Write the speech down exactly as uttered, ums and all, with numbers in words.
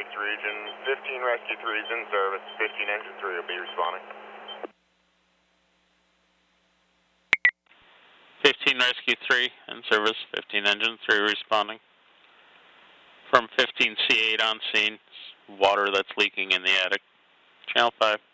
this region. fifteen Rescue three is in service. fifteen Engine three will be responding. fifteen Rescue three in service. fifteen Engine three responding. From fifteen C eight on scene. Water that's leaking in the attic. Channel five.